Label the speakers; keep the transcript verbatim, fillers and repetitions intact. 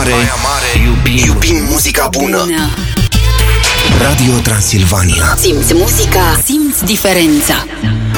Speaker 1: Mare, iubim, iubim muzica bună. Radio Transilvania.
Speaker 2: Simți muzica, simți diferența.